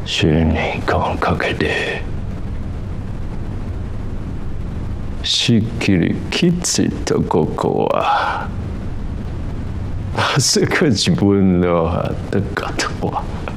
10年間かけてしっきりきついとここはまさか自分の裸とは